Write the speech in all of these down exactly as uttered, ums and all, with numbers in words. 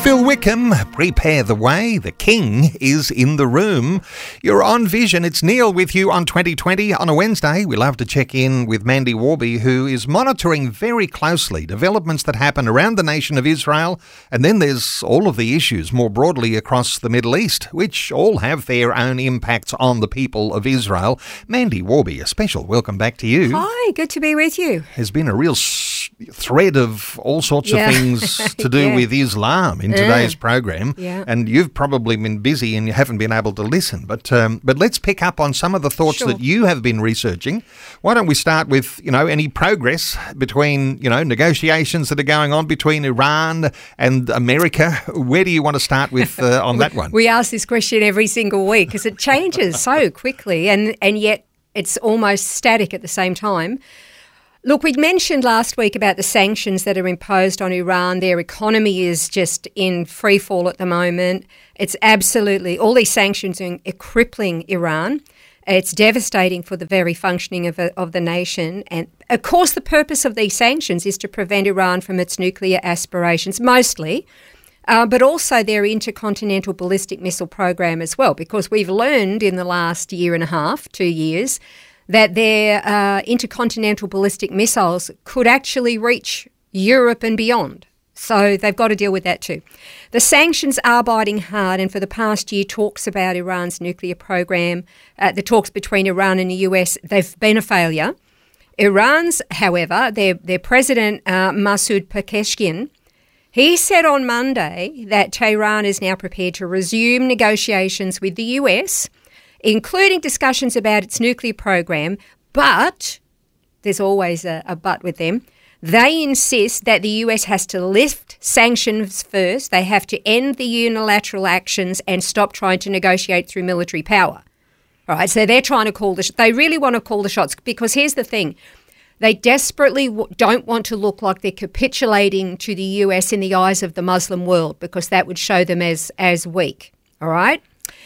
Phil Wickham, prepare the way. The King is in the room. You're on Vision. It's Neil with you on twenty twenty on a Wednesday. We love to check in with Mandy Warby, who is monitoring very closely developments that happen around the nation of Israel. And then there's all of the issues more broadly across the Middle East, which all have their own impacts on the people of Israel. Mandy Warby, a special welcome back to you. Hi, good to be with you. There's been a real s- thread of all sorts Yeah. of things to do Yeah. with Islam in today's program, Yeah. and you've probably been busy and you haven't been able to listen. But um, but let's pick up on some of the thoughts Sure. that you have been researching. Why don't we start with you know any progress between you know negotiations that are going on between Iran and America? Where do you want to start with uh, on that one? We ask this question every single week because it changes so quickly and, and yet it's almost static at the same time. Look, we mentioned last week about the sanctions that are imposed on Iran. Their economy is just in free fall at the moment. It's absolutely, all these sanctions are crippling Iran. It's devastating for the very functioning of, of the nation. And of course, the purpose of these sanctions is to prevent Iran from its nuclear aspirations, mostly, uh, but also their intercontinental ballistic missile program as well, because we've learned in the last year and a half, two years, that their uh, intercontinental ballistic missiles could actually reach Europe and beyond. So they've got to deal with that too. The sanctions are biting hard, and for the past year, talks about Iran's nuclear program, uh, the talks between Iran and the U S, they've been a failure. Iran's, however, their, their president, uh, Masoud Pezeshkian, he said on Monday that Tehran is now prepared to resume negotiations with the U S, including discussions about its nuclear program, but there's always a, a but with them. They insist that the U S has to lift sanctions first. They have to end the unilateral actions and stop trying to negotiate through military power. All right, so they're trying to call the sh- they really want to call the shots, because here's the thing. They desperately w- don't want to look like they're capitulating to the U S in the eyes of the Muslim world, because that would show them as, as weak. All right?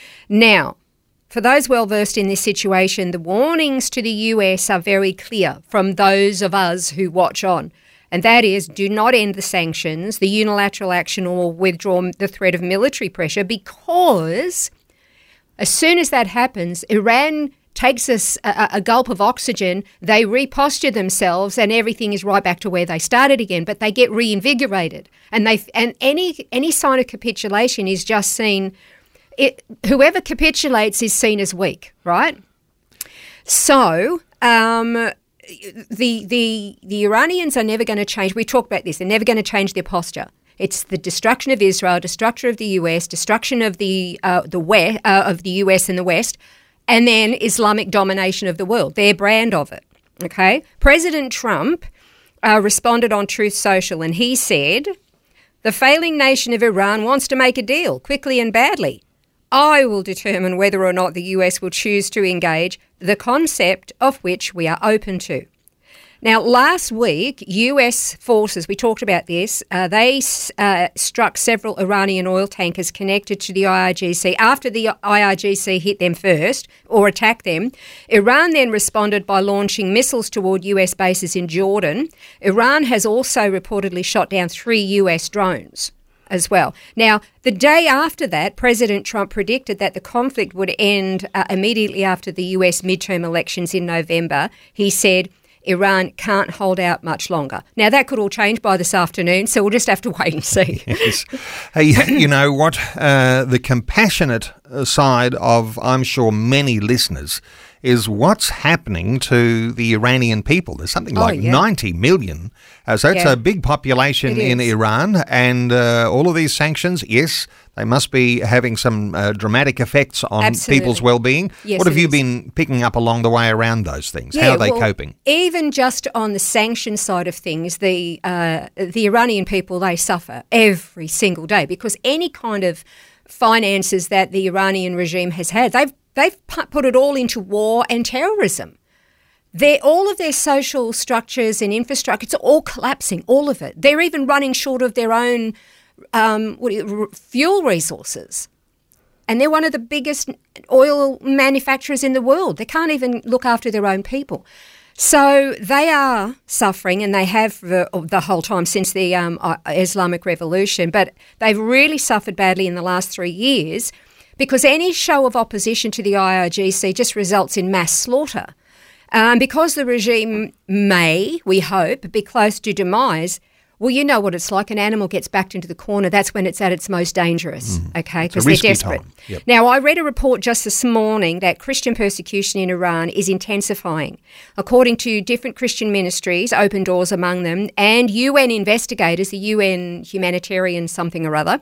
Now, for those well-versed in this situation, the warnings to the U S are very clear from those of us who watch on, and that is, do not end the sanctions, the unilateral action, or withdraw the threat of military pressure, because as soon as that happens, Iran takes us a, a gulp of oxygen, they reposture themselves, and everything is right back to where they started again, but they get reinvigorated. And they and any any sign of capitulation is just seen... It, whoever capitulates is seen as weak, right? So um, the the the Iranians are never going to change. We talked about this. They're never going to change their posture. It's the destruction of Israel, destruction of the U S, destruction of the uh, the West, uh, of the U S and the West, and then Islamic domination of the world. Their brand of it. Okay. President Trump uh, responded on Truth Social, and he said, "The failing nation of Iran wants to make a deal quickly and badly. I will determine whether or not the U S will choose to engage, the concept of which we are open to." Now, last week, U S forces, we talked about this, uh, they uh, struck several Iranian oil tankers connected to the I R G C. After the I R G C hit them first, or attacked them, Iran then responded by launching missiles toward U S bases in Jordan. Iran has also reportedly shot down three U S drones as well. Now, the day after that, President Trump predicted that the conflict would end uh, immediately after the U S midterm elections in November. He said Iran can't hold out much longer. Now, that could all change by this afternoon, so we'll just have to wait and see. Yes. Hey, you know what? Uh, the compassionate side of, I'm sure, many listeners is what's happening to the Iranian people. There's something Oh, like yeah. ninety million. Uh, so it's Yeah. a big population It in is. Iran, and uh, all of these sanctions, yes, they must be having some uh, dramatic effects on Absolutely. people's well-being. Yes, what have it you is. been picking up along the way around those things? How Yeah, are they well, coping? Even just on the sanction side of things, the uh, the Iranian people, they suffer every single day, because any kind of finances that the Iranian regime has had, they've they've pu- put it all into war and terrorism. They're, all of their social structures and infrastructure, it's all collapsing, all of it. They're even running short of their own um, what, r- fuel resources. And they're one of the biggest oil manufacturers in the world. They can't even look after their own people. So they are suffering, and they have the, the whole time since the um, Islamic Revolution, but they've really suffered badly in the last three years because any show of opposition to the I R G C just results in mass slaughter. Um, because the regime may, we hope, be close to demise. Well, you know what it's like. An animal gets backed into the corner. That's when it's at its most dangerous, mm. okay, because they're desperate. Yep. Now, I read a report just this morning that Christian persecution in Iran is intensifying. According to different Christian ministries, Open Doors among them, and U N investigators, the U N humanitarian something or other,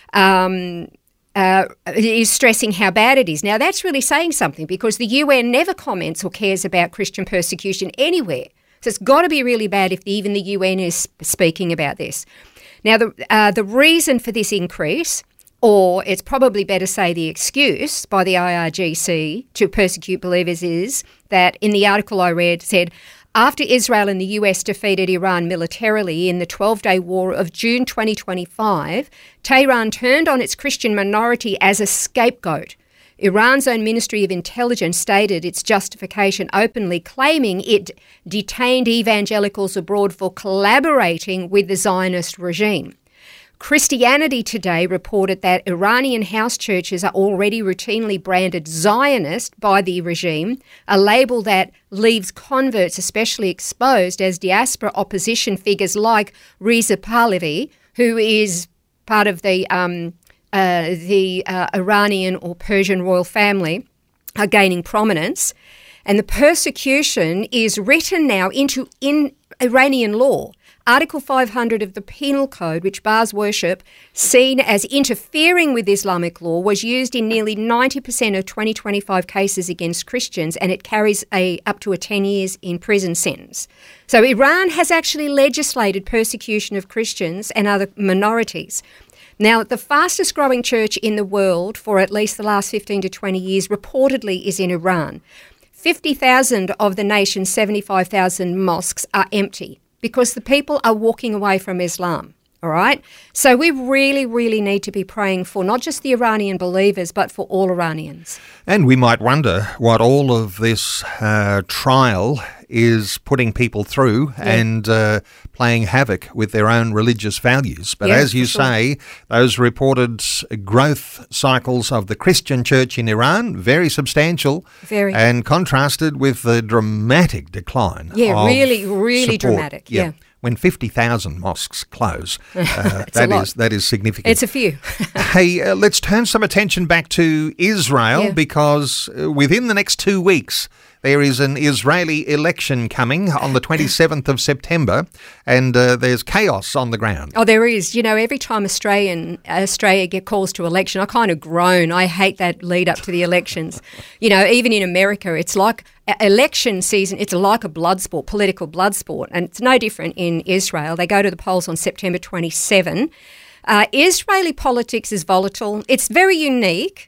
um, uh, is stressing how bad it is. Now, that's really saying something because the U N never comments or cares about Christian persecution anywhere. So it's got to be really bad if even the U N is speaking about this. Now, the uh, the reason for this increase, or it's probably better say the excuse by the I R G C to persecute believers, is that in the article I read said, after Israel and the U S defeated Iran militarily in the twelve-day war of June twenty twenty-five, Tehran turned on its Christian minority as a scapegoat. Iran's own Ministry of Intelligence stated its justification openly, claiming it detained evangelicals abroad for collaborating with the Zionist regime. Christianity Today reported that Iranian house churches are already routinely branded Zionist by the regime, a label that leaves converts especially exposed as diaspora opposition figures like Reza Pahlavi, who is part of the um, Uh, the uh, Iranian or Persian royal family, are gaining prominence. And the persecution is written now into in Iranian law. Article five hundred of the Penal Code, which bars worship, seen as interfering with Islamic law, was used in nearly ninety percent of twenty twenty-five cases against Christians, and it carries a up to a ten years in prison sentence. So Iran has actually legislated persecution of Christians and other minorities. Now, the fastest growing church in the world for at least the last fifteen to twenty years reportedly is in Iran. fifty thousand of the nation's seventy-five thousand mosques are empty because the people are walking away from Islam, all right? So we really, really need to be praying for not just the Iranian believers, but for all Iranians. And we might wonder what all of this uh, trial is putting people through yeah. and uh, playing havoc with their own religious values. But yeah, as you sure. say, those reported growth cycles of the Christian church in Iran, very substantial, very, and contrasted with the dramatic decline. Yeah, of really, really support. dramatic. Yeah. yeah. When fifty thousand mosques close, uh, that is that is significant. It's a few. Hey, uh, let's turn some attention back to Israel yeah. because uh, within the next two weeks, there is an Israeli election coming on the twenty-seventh of September, and uh, there's chaos on the ground. Oh, there is. You know, every time Australian Australia get calls to election, I kind of groan. I hate that lead up to the elections. You know, even in America, it's like election season. It's like a blood sport, political blood sport, and it's no different in Israel. They go to the polls on September twenty-seventh. Uh, Israeli politics is volatile. It's very unique.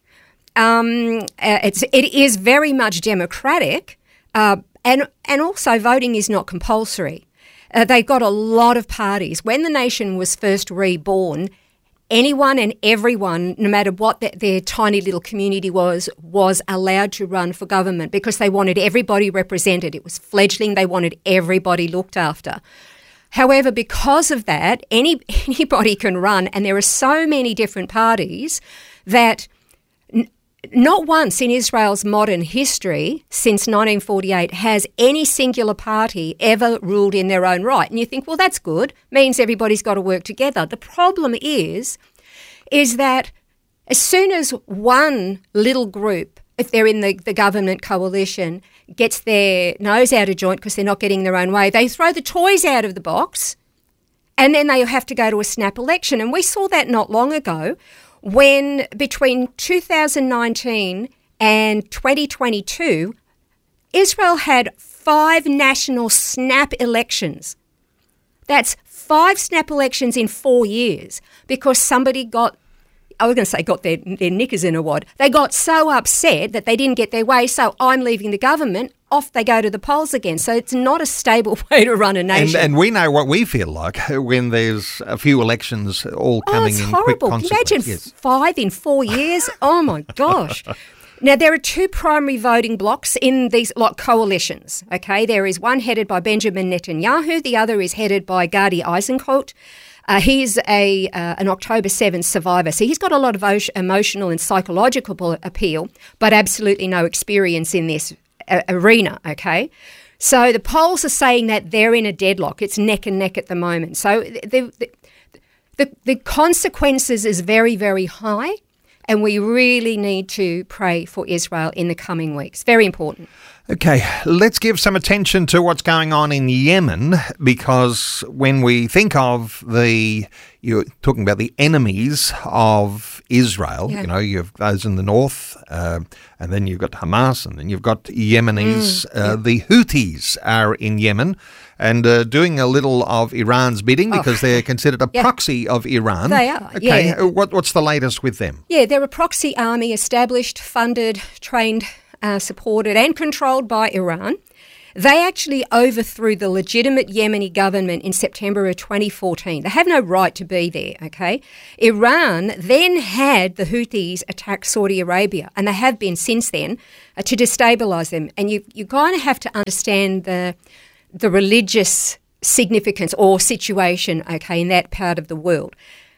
Um, uh, it's it is very much democratic, uh, and and also voting is not compulsory. Uh, they've got a lot of parties. When the nation was first reborn, anyone and everyone, no matter what the, their tiny little community was, was allowed to run for government because they wanted everybody represented. It was fledgling. They wanted everybody looked after. However, because of that, any anybody can run, and there are so many different parties that n- not once in Israel's modern history since nineteen forty-eight has any singular party ever ruled in their own right. And you think, well, that's good, means everybody's got to work together. The problem is, is that as soon as one little group, if they're in the, the government coalition, gets their nose out of joint because they're not getting their own way, they throw the toys out of the box and then they have to go to a snap election. And we saw that not long ago when between two thousand nineteen and twenty twenty-two, Israel had five national snap elections. That's five snap elections in four years because somebody got, I was going to say got their, their knickers in a wad. They got so upset that they didn't get their way, so I'm leaving the government. Off they go to the polls again. So it's not a stable way to run a nation. And, and we know what we feel like when there's a few elections all coming oh, it's in horrible. quick consequence. Can you imagine yes. five in four years? Oh, my gosh. Now, there are two primary voting blocs in these like coalitions, okay? There is one headed by Benjamin Netanyahu, the other is headed by Gadi Eisenkot. Uh, he's a uh, an October seventh survivor, so he's got a lot of o- emotional and psychological appeal, but absolutely no experience in this uh, arena, okay? So the polls are saying that they're in a deadlock. It's neck and neck at the moment. So the the, the, the consequences is very, very high, and we really need to pray for Israel in the coming weeks. Very important. Okay, let's give some attention to what's going on in Yemen, because when we think of the, you're talking about the enemies of Israel, yeah. you know, you've those in the north, uh, and then you've got Hamas, and then you've got Yemenis. Mm, uh, yeah. The Houthis are in Yemen and uh, doing a little of Iran's bidding because oh. they're considered a yeah. proxy of Iran. They are, okay, yeah. what, what's the latest with them? Yeah, they're a proxy army established, funded, trained, Uh, supported and controlled by Iran. They actually overthrew the legitimate Yemeni government in September of twenty fourteen. They have no right to be there, okay? Iran then had the Houthis attack Saudi Arabia, and they have been since then, uh, to destabilise them. And you you kind of have to understand the the religious significance or situation, okay, in that part of the world.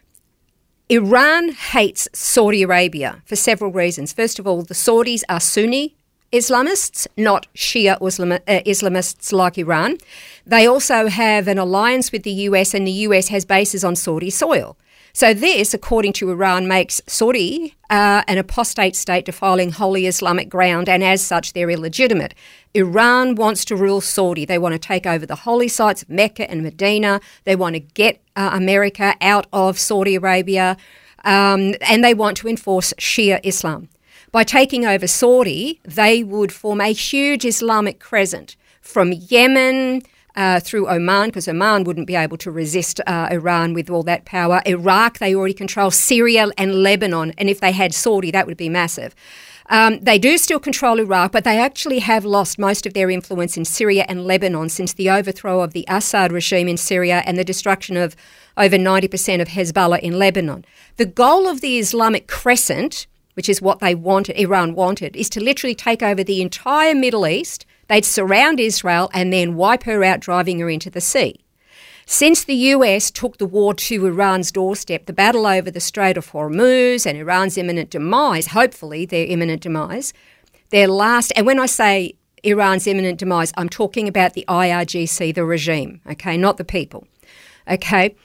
Iran hates Saudi Arabia for several reasons. First of all, the Saudis are Sunni Islamists, not Shia Islam- uh, Islamists like Iran. They also have an alliance with the U S, and the U S has bases on Saudi soil. So this, according to Iran, makes Saudi uh, an apostate state defiling holy Islamic ground, and as such, they're illegitimate. Iran wants to rule Saudi. They want to take over the holy sites of Mecca and Medina. They want to get uh, America out of Saudi Arabia, um, and they want to enforce Shia Islam. By taking over Saudi, they would form a huge Islamic crescent from Yemen uh, through Oman, because Oman wouldn't be able to resist uh, Iran with all that power. Iraq, they already control Syria and Lebanon, and if they had Saudi, that would be massive. Um, they do still control Iraq, but they actually have lost most of their influence in Syria and Lebanon since the overthrow of the Assad regime in Syria and the destruction of over ninety percent of Hezbollah in Lebanon. The goal of the Islamic Crescent, which is what they wanted, Iran wanted, is to literally take over the entire Middle East. They'd surround Israel and then wipe her out, driving her into the sea. Since the U S took the war to Iran's doorstep, the battle over the Strait of Hormuz and Iran's imminent demise, hopefully their imminent demise, their last, and when I say Iran's imminent demise, I'm talking about the I R G C, the regime, okay, not the people, okay?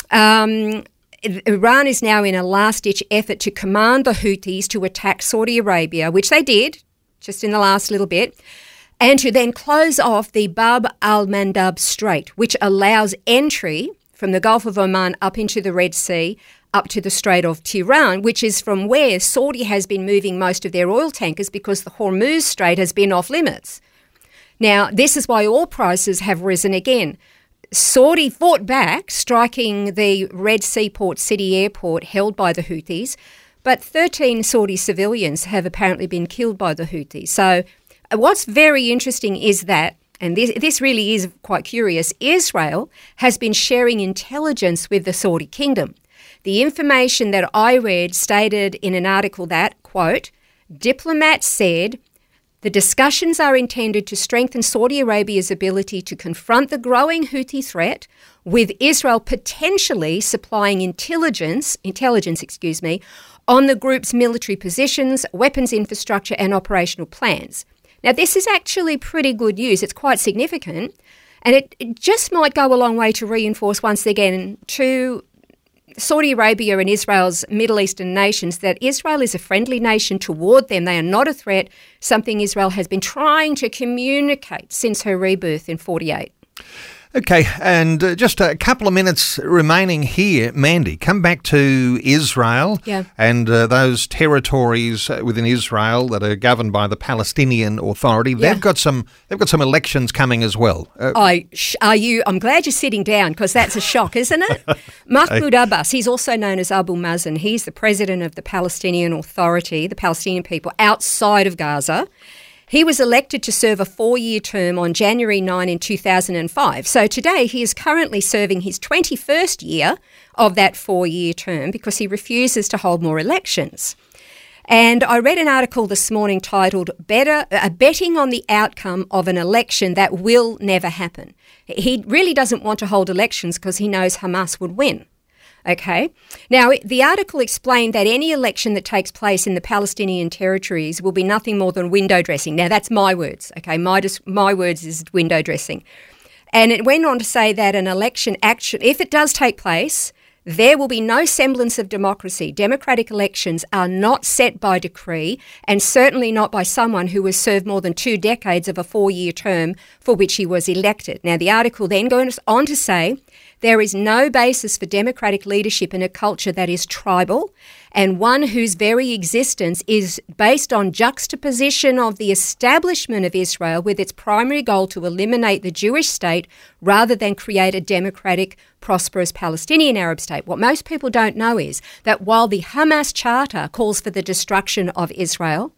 Um, Iran is now in a last-ditch effort to command the Houthis to attack Saudi Arabia, which they did just in the last little bit, and to then close off the Bab al-Mandab Strait, which allows entry from the Gulf of Oman up into the Red Sea, up to the Strait of Tiran, which is from where Saudi has been moving most of their oil tankers because the Hormuz Strait has been off limits. Now, this is why oil prices have risen again. Saudi fought back, striking the Red Sea port city airport held by the Houthis, but thirteen Saudi civilians have apparently been killed by the Houthis. So what's very interesting is that, and this, this really is quite curious, Israel has been sharing intelligence with the Saudi kingdom. The information that I read stated in an article that, quote, diplomats said, the discussions are intended to strengthen Saudi Arabia's ability to confront the growing Houthi threat, with Israel potentially supplying intelligence, intelligence, excuse me, on the group's military positions, weapons infrastructure and operational plans. Now, this is actually pretty good news. It's quite significant, and it, it just might go a long way to reinforce once again to Saudi Arabia and Israel's Middle Eastern nations that Israel is a friendly nation toward them. They are not a threat, something Israel has been trying to communicate since her rebirth in forty-eight. Okay, and uh, just a couple of minutes remaining here. Mandy, come back to Israel yeah. and uh, those territories within Israel that are governed by the Palestinian Authority. Yeah. They've got some. They've got some elections coming as well. Uh, I are you? I'm glad you're sitting down because that's a shock, isn't it? Mahmoud Abbas, he's also known as Abu Mazen. He's the president of the Palestinian Authority, the Palestinian people outside of Gaza. He was elected to serve a four-year term on January ninth in two thousand five. So today he is currently serving his twenty-first year of that four-year term because he refuses to hold more elections. And I read an article this morning titled Better, uh, Betting on the Outcome of an Election That Will Never Happen. He really doesn't want to hold elections because he knows Hamas would win. Okay. Now, the article explained that any election that takes place in the Palestinian territories will be nothing more than window dressing. Now, that's my words. Okay. My, my words is window dressing. And it went on to say that an election action, if it does take place, there will be no semblance of democracy. Democratic elections are not set by decree, and certainly not by someone who has served more than two decades of a four-year term for which he was elected. Now, the article then goes on to say there is no basis for democratic leadership in a culture that is tribal and one whose very existence is based on juxtaposition of the establishment of Israel with its primary goal to eliminate the Jewish state rather than create a democratic, prosperous Palestinian Arab state. What most people don't know is that while the Hamas Charter calls for the destruction of Israel,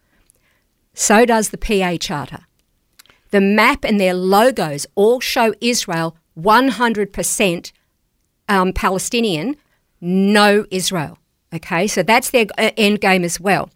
so does the P A Charter. The map and their logos all show Israel one hundred percent um, Palestinian, no Israel. Okay, so that's their end game as well.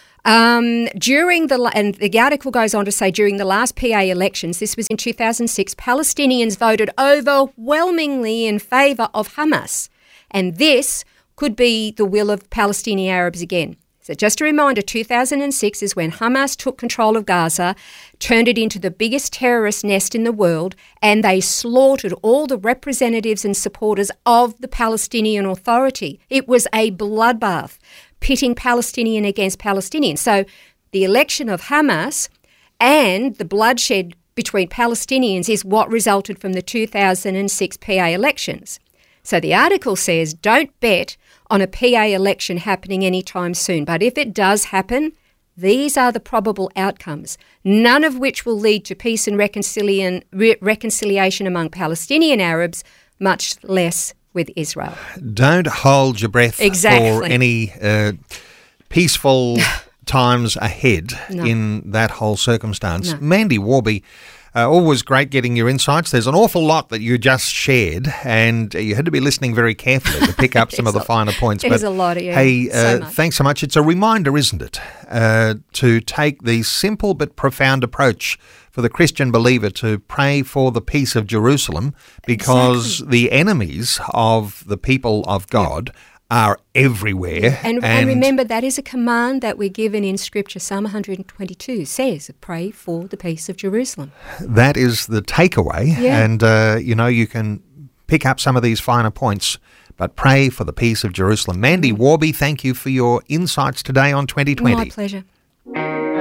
Um, during the and the article goes on to say during the last P A elections, this was in two thousand six, Palestinians voted overwhelmingly in favour of Hamas, and this could be the will of Palestinian Arabs again. So just a reminder, two thousand six is when Hamas took control of Gaza, turned it into the biggest terrorist nest in the world, and they slaughtered all the representatives and supporters of the Palestinian Authority. It was a bloodbath, pitting Palestinian against Palestinian. So the election of Hamas and the bloodshed between Palestinians is what resulted from the two thousand six P A elections. So the article says don't bet on a P A election happening anytime soon. But if it does happen, these are the probable outcomes, none of which will lead to peace and reconciliation, re- reconciliation among Palestinian Arabs, much less with Israel. Don't hold your breath exactly. for any uh, peaceful times ahead no. in that whole circumstance. No. Mandy Warby, Uh, always great getting your insights. There's an awful lot that you just shared, and you had to be listening very carefully to pick up some of the finer points. There's a lot, yeah. Hey, uh, so much. thanks so much. It's a reminder, isn't it, uh, to take the simple but profound approach for the Christian believer to pray for the peace of Jerusalem, because exactly. the enemies of the people of God yeah. are everywhere. And, and, and remember, that is a command that we're given in Scripture. Psalm one hundred twenty-two says, pray for the peace of Jerusalem. That is the takeaway. Yeah. And, uh, you know, you can pick up some of these finer points, but pray for the peace of Jerusalem. Mandy Warby, thank you for your insights today on twenty twenty. My pleasure.